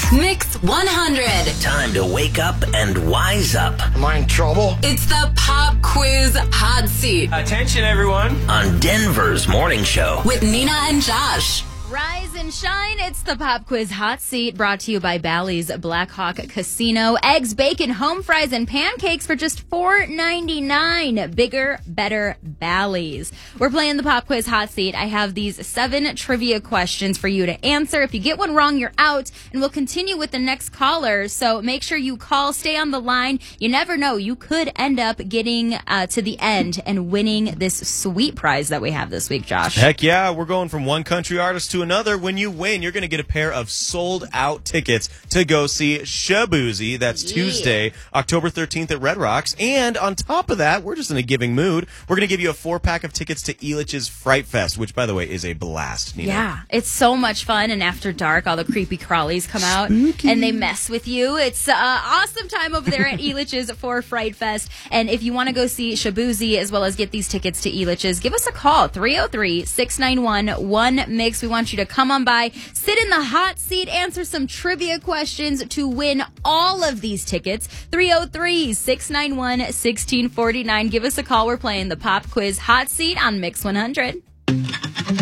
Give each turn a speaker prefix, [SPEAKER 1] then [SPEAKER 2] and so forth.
[SPEAKER 1] Mix 100.
[SPEAKER 2] Time to wake up and wise up.
[SPEAKER 3] Am I in trouble?
[SPEAKER 1] It's the Pop Quiz Hot Seat
[SPEAKER 4] Attention, everyone.
[SPEAKER 2] On Denver's Morning Show.
[SPEAKER 1] with Nina and Josh.
[SPEAKER 5] Rise and shine. It's the Pop Quiz Hot Seat brought to you by Bally's Black Hawk Casino. Eggs, bacon, home fries, and pancakes for just $4.99. Bigger, better Bally's. We're playing the Pop Quiz Hot Seat. I have these 7 trivia questions for you to answer. If you get one wrong, you're out, and we'll continue with the next caller. So make sure you call, stay on the line. You never know. You could end up getting to the end and winning this sweet prize that we have this week, Josh.
[SPEAKER 6] Heck yeah, we're going from one country artist to another. When you win, you're going to get a pair of sold-out tickets to go see Shaboozey. That's Tuesday, October 13th at Red Rocks. And on top of that, we're just in a giving mood. We're going to give you a 4-pack of tickets to Elitch's Fright Fest, which, by the way, is a blast, Nina.
[SPEAKER 5] Yeah, it's so much fun. And after dark, all the creepy crawlies come out and they mess with you. It's awesome time over there at Elitch's for Fright Fest. And if you want to go see Shaboozey as well as get these tickets to Elitch's, give us a call, 303-691-1MIX. We want you to come on by, sit in the hot seat, answer some trivia questions to win all of these tickets. 303-691-1649. Give us a call. We're playing the Pop Quiz Hot Seat on Mix 100.